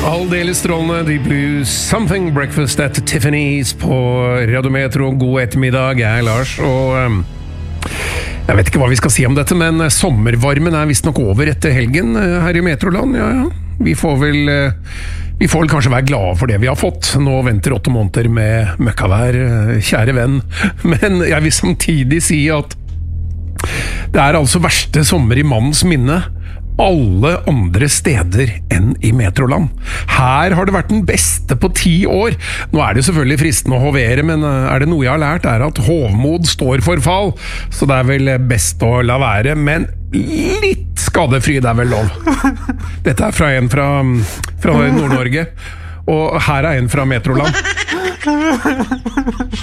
Aldeles strålende Deep Blue Something Breakfast at Tiffany's på Radiometro. God ettermiddag, jeg Lars, og jeg vet ikke hva vi skal si om dette, men sommervarmen visst nok over etter helgen her i Metroland. Ja. Vi får vel kanskje være glade for det vi har fått. Nå venter 8 måneder med møkkavær, kjære venn. Men jeg vil samtidig si at det altså verste sommer i mannens minne alle andre steder enn i Metroland. Her har det vært den beste på 10 år. Nå det selvfølgelig fristende å hovere, men det noe jeg har lært at hovmod står for fall, så det vel best å la være, men litt skadefryd vel lov. Dette fra en fra Nord-Norge, og her en fra Metroland.